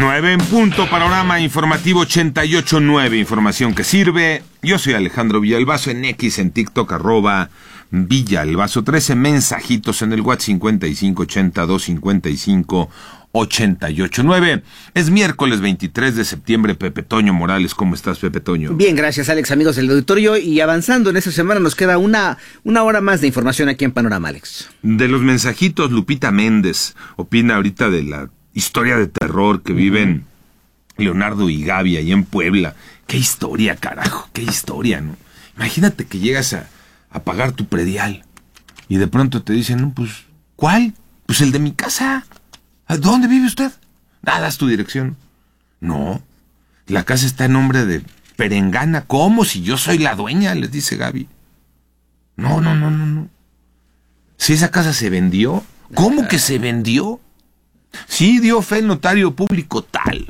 9 en punto, panorama informativo 88.9, información que sirve. Yo soy Alejandro Villalbazo, en X, en TikTok, @Villalbazo, 13 mensajitos en el WhatsApp 55825588.9. Es miércoles 23 de septiembre. Pepe Toño Morales, ¿cómo estás, Pepe Toño? Bien, gracias, Alex, amigos del auditorio, y avanzando en esta semana nos queda una hora más de información aquí en Panorama, Alex. De los mensajitos, Lupita Méndez opina ahorita de la historia de terror que viven Leonardo y Gaby ahí en Puebla. Qué historia, carajo, qué historia, ¿no? Imagínate que llegas a pagar tu predial y de pronto te dicen, no, pues, ¿cuál? Pues el de mi casa. ¿A dónde vive usted? Das tu dirección. No, la casa está en nombre de Perengana. ¿Cómo? Si yo soy la dueña, les dice Gaby. No. Si esa casa se vendió, ¿cómo que se vendió? Sí, dio fe el notario público tal.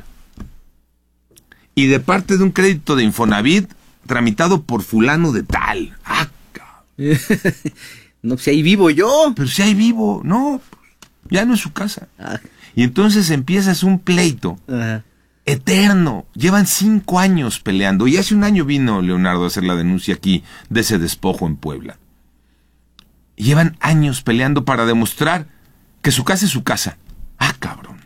Y de parte de un crédito de Infonavit tramitado por fulano de tal. No, si ahí vivo yo. Pero si ahí vivo, no, ya no es su casa. Y entonces empiezas un pleito eterno. Llevan 5 años peleando. Y hace un año vino Leonardo a hacer la denuncia aquí de ese despojo en Puebla. Y llevan años peleando para demostrar que su casa es su casa. Cabrón.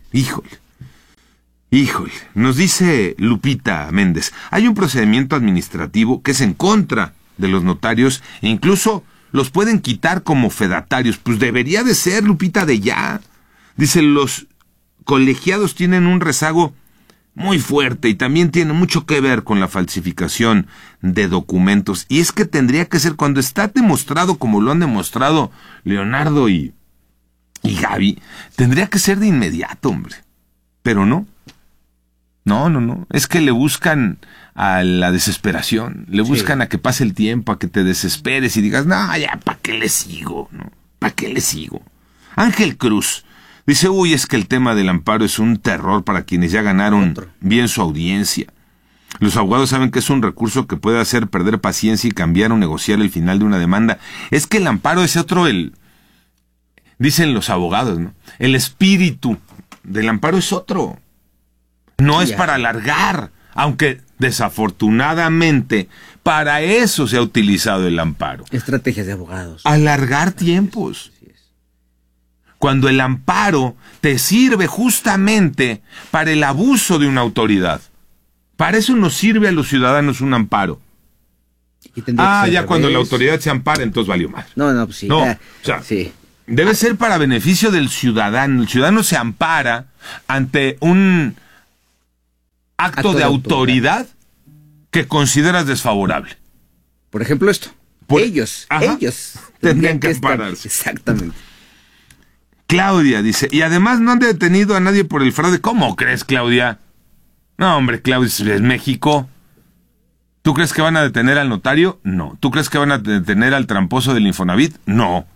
Híjole. Nos dice Lupita Méndez, hay un procedimiento administrativo que es en contra de los notarios e incluso los pueden quitar como fedatarios. Pues debería de ser, Lupita, de ya. Dice, los colegiados tienen un rezago muy fuerte y también tiene mucho que ver con la falsificación de documentos. Y es que tendría que ser cuando está demostrado, como lo han demostrado Leonardo y Gaby, tendría que ser de inmediato, hombre. Pero no. No. Es que le buscan a la desesperación. Le buscan a que pase el tiempo, a que te desesperes y digas, no, ya, ¿para qué le sigo? ¿No? ¿Para qué le sigo? Ángel Cruz dice, es que el tema del amparo es un terror para quienes ya ganaron bien su audiencia. Los abogados saben que es un recurso que puede hacer perder paciencia y cambiar o negociar el final de una demanda. Es que el amparo es otro, dicen los abogados, ¿no? El espíritu del amparo es otro. No es para alargar, aunque desafortunadamente para eso se ha utilizado el amparo. Estrategias de abogados. Alargar tiempos. Así es. Cuando el amparo te sirve justamente para el abuso de una autoridad. Para eso nos sirve a los ciudadanos un amparo. Ya cuando la autoridad se ampara, entonces valió mal. No, pues sí. Sí. Debe ser para beneficio del ciudadano. El ciudadano se ampara ante un acto de autoridad que consideras desfavorable. Por ejemplo, esto. Ellos tendrían que ampararse. Exactamente. Claudia dice, y además no han detenido a nadie por el fraude. ¿Cómo crees, Claudia? No, hombre, Claudia, es México. ¿Tú crees que van a detener al notario? No. ¿Tú crees que van a detener al tramposo del Infonavit? No.